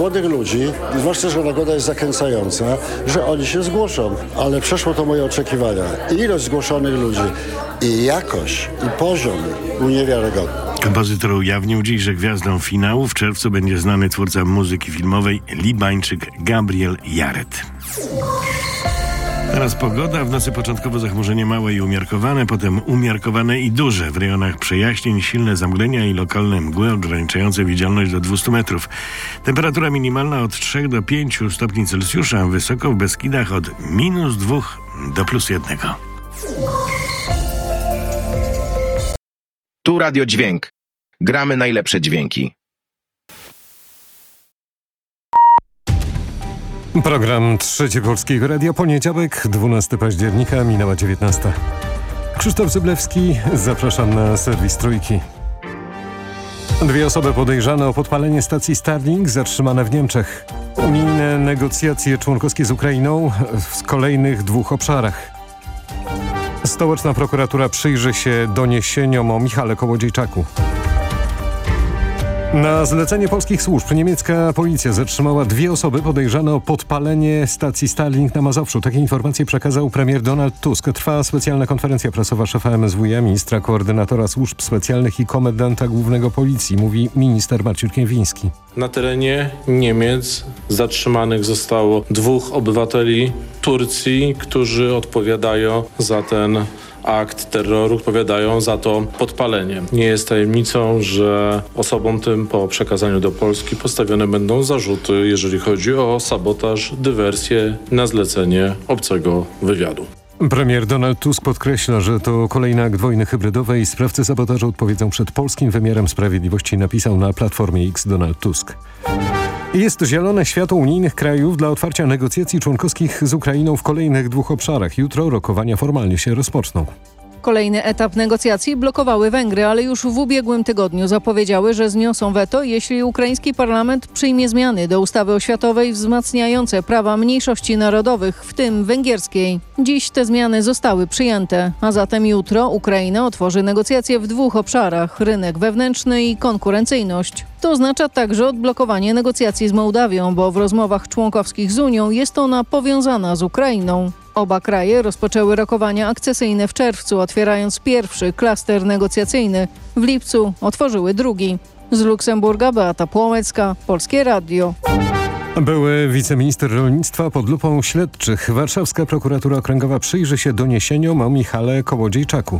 młodych ludzi, zwłaszcza, że nagroda jest zachęcająca, że oni się zgłoszą. Ale przeszło to moje oczekiwania. Ilość zgłoszonych ludzi i jakość, i poziom był niewiarygodny. Kompozytor ujawnił dziś, że gwiazdą finału w czerwcu będzie znany twórca muzyki filmowej Libańczyk Gabriel Yared. Teraz pogoda. W nocy początkowo zachmurzenie małe i umiarkowane, potem umiarkowane i duże. W rejonach przejaśnień, silne zamglenia i lokalne mgły ograniczające widzialność do 200 metrów. Temperatura minimalna od 3 do 5 stopni Celsjusza, wysoko w Beskidach od -2 do +1. Tu Radio Dźwięk. Gramy najlepsze dźwięki. Program Trzecie Polskiego Radia, poniedziałek, 12 października, minęła 19. Krzysztof Zyblewski, zapraszam na serwis Trójki. 2 osoby podejrzane o podpalenie stacji Starlink zatrzymane w Niemczech. Unijne negocjacje członkowskie z Ukrainą w kolejnych 2 obszarach. Stołeczna prokuratura przyjrzy się doniesieniom o Michale Kołodziejczaku. Na zlecenie polskich służb niemiecka policja zatrzymała 2 osoby podejrzane o podpalenie stacji Starlink na Mazowszu. Takie informacje przekazał premier Donald Tusk. Trwa specjalna konferencja prasowa szefa MSWiA, ministra koordynatora służb specjalnych i komendanta głównego policji, mówi minister Marcin Kiewiński. Na terenie Niemiec zatrzymanych zostało 2 obywateli Turcji, którzy odpowiadają za ten akt terroru, odpowiadają za to podpalenie. Nie jest tajemnicą, że osobom tym po przekazaniu do Polski postawione będą zarzuty, jeżeli chodzi o sabotaż, dywersję na zlecenie obcego wywiadu. Premier Donald Tusk podkreśla, że to kolejny akt wojny hybrydowej i sprawcy sabotażu odpowiedzą przed polskim wymiarem sprawiedliwości, napisał na Platformie X Donald Tusk. Jest zielone światło unijnych krajów dla otwarcia negocjacji członkowskich z Ukrainą w kolejnych 2 obszarach. Jutro rokowania formalnie się rozpoczną. Kolejny etap negocjacji blokowały Węgry, ale już w ubiegłym tygodniu zapowiedziały, że zniosą weto, jeśli ukraiński parlament przyjmie zmiany do ustawy oświatowej wzmacniające prawa mniejszości narodowych, w tym węgierskiej. Dziś te zmiany zostały przyjęte, a zatem jutro Ukraina otworzy negocjacje w 2 obszarach: rynek wewnętrzny i konkurencyjność. To oznacza także odblokowanie negocjacji z Mołdawią, bo w rozmowach członkowskich z Unią jest ona powiązana z Ukrainą. Oba kraje rozpoczęły rokowania akcesyjne w czerwcu, otwierając pierwszy klaster negocjacyjny. W lipcu otworzyły drugi. Z Luksemburga Beata Płomecka, Polskie Radio. Były wiceminister rolnictwa pod lupą śledczych. Warszawska prokuratura okręgowa przyjrzy się doniesieniom o Michale Kołodziejczaku.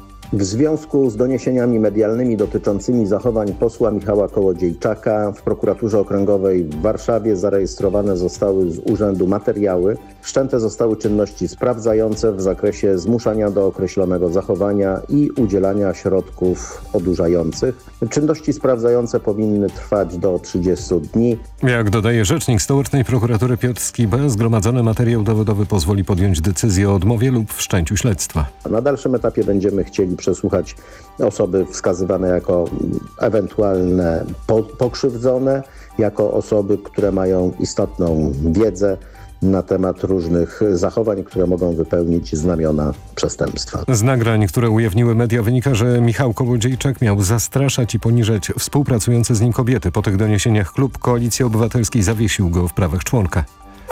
W związku z doniesieniami medialnymi dotyczącymi zachowań posła Michała Kołodziejczaka w prokuraturze okręgowej w Warszawie zarejestrowane zostały z urzędu materiały. Wszczęte zostały czynności sprawdzające w zakresie zmuszania do określonego zachowania i udzielania środków odurzających. Czynności sprawdzające powinny trwać do 30 dni. Jak dodaje rzecznik stołecznej prokuratury Piotr Skiba, zgromadzony materiał dowodowy pozwoli podjąć decyzję o odmowie lub wszczęciu śledztwa. Na dalszym etapie będziemy chcieli przesłuchać osoby wskazywane jako ewentualne pokrzywdzone, jako osoby, które mają istotną wiedzę na temat różnych zachowań, które mogą wypełnić znamiona przestępstwa. Z nagrań, które ujawniły media, wynika, że Michał Kołodziejczak miał zastraszać i poniżać współpracujące z nim kobiety. Po tych doniesieniach klub Koalicji Obywatelskiej zawiesił go w prawach członka.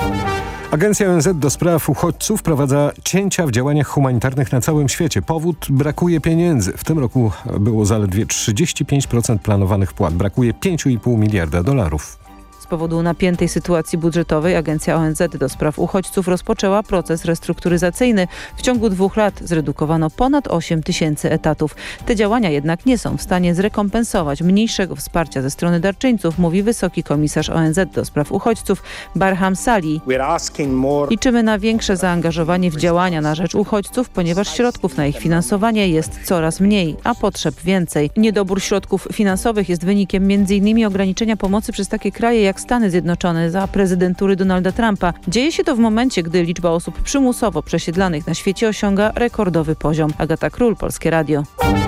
Agencja ONZ do spraw uchodźców wprowadza cięcia w działaniach humanitarnych na całym świecie. Powód: brakuje pieniędzy. W tym roku było zaledwie 35% planowanych wpłat. Brakuje $5,5 miliarda. Z powodu napiętej sytuacji budżetowej Agencja ONZ do spraw uchodźców rozpoczęła proces restrukturyzacyjny. W ciągu 2 lat zredukowano ponad 8 000 etatów. Te działania jednak nie są w stanie zrekompensować mniejszego wsparcia ze strony darczyńców, mówi wysoki komisarz ONZ do spraw uchodźców Barham Salih. Liczymy na większe zaangażowanie w działania na rzecz uchodźców, ponieważ środków na ich finansowanie jest coraz mniej, a potrzeb więcej. Niedobór środków finansowych jest wynikiem m.in. ograniczenia pomocy przez takie kraje jak Stany Zjednoczone za prezydentury Donalda Trumpa. Dzieje się to w momencie, gdy liczba osób przymusowo przesiedlanych na świecie osiąga rekordowy poziom. Agata Król, Polskie Radio.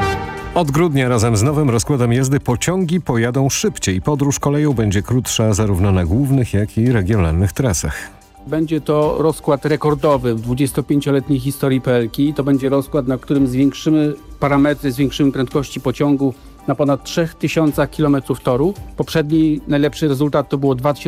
Od grudnia razem z nowym rozkładem jazdy pociągi pojadą szybciej. Podróż koleją będzie krótsza zarówno na głównych, jak i regionalnych trasach. Będzie to rozkład rekordowy w 25-letniej historii PLK. To będzie rozkład, na którym zwiększymy parametry, zwiększymy prędkości pociągu na ponad 3000 km toru. Poprzedni najlepszy rezultat to było 2000